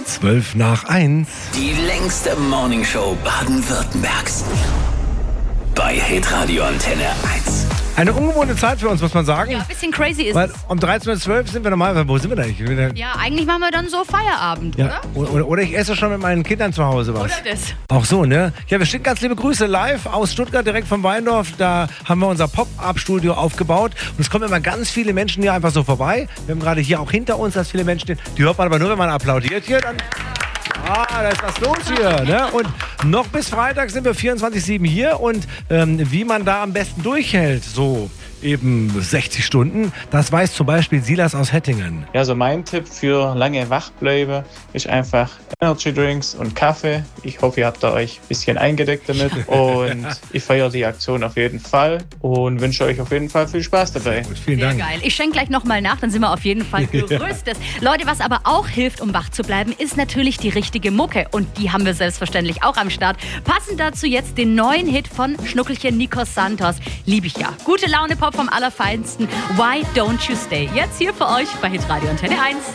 12:12. Die längste Morningshow Baden-Württembergs. Bei Hitradio Antenne 1. Eine ungewohnte Zeit für uns, muss man sagen. Ja, ein bisschen crazy ist Weil es. um 13:12 sind wir normal. Wo sind wir da eigentlich? Ja, eigentlich machen wir dann so Feierabend, Ja, oder ich esse schon mit meinen Kindern zu Hause was. Oder das. Auch so, ne? Ja, wir schicken ganz liebe Grüße live aus Stuttgart, direkt vom Weindorf. Da haben wir unser Pop-Up-Studio aufgebaut. Und es kommen immer ganz viele Menschen hier einfach so vorbei. Wir haben gerade hier auch hinter uns ganz viele Menschen stehen. Die hört man aber nur, wenn man applaudiert hier. Dann da ist was los hier. Ne? Und noch bis Freitag sind wir 24/7 hier. Und wie man da am besten durchhält, so eben 60 Stunden, das weiß zum Beispiel Silas aus Hettingen. Ja, so mein Tipp für lange wach bleiben ist einfach Energy Drinks und Kaffee. Ich hoffe, ihr habt da euch ein bisschen eingedeckt damit. Und ich feiere die Aktion auf jeden Fall und wünsche euch auf jeden Fall viel Spaß dabei. Gut, vielen Sehr Dank. geil. Ich schenke gleich nochmal nach, dann sind wir auf jeden Fall gerüstet. Leute, was aber auch hilft, um wach zu bleiben, ist natürlich die richtige Mucke. Und die haben wir selbstverständlich auch am Start. Passend dazu jetzt den neuen Hit von Schnuckelchen Nikos Santos. Liebe ich ja. Gute Laune Pop vom Allerfeinsten. Why Don't You Stay? Jetzt hier für euch bei Hitradio Antenne 1.